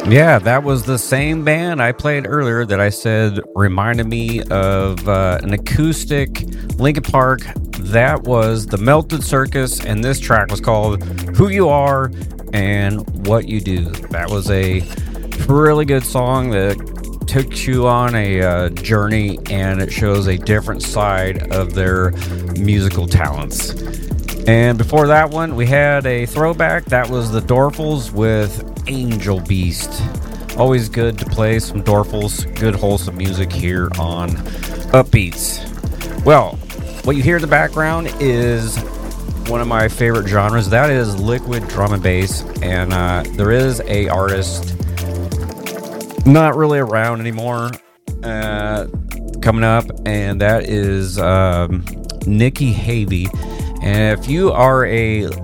Yeah, that was the same band I played earlier that I said reminded me of an acoustic Linkin Park. That was the Melted Circus, and this track was called Who You Are and What You Do. That was a really good song that took you on a journey, and it shows a different side of their musical talents. And before that one, we had a throwback. That was the Dorfles with Angel Beast. Always good to play some Dorfles, good wholesome music here on Upbeats. Well, what you hear in the background is one of my favorite genres. That is liquid drum and bass. And there is a artist not really around anymore coming up, and that is Nikki Havey. And if you are a